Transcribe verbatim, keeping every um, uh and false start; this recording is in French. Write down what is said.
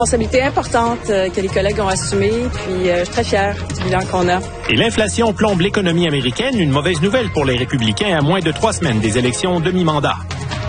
Responsabilité importante euh, que les collègues ont assumée, puis euh, je suis très fière du bilan qu'on a. Et l'inflation plombe l'économie américaine, une mauvaise nouvelle pour les républicains à moins de trois semaines des élections demi-mandat.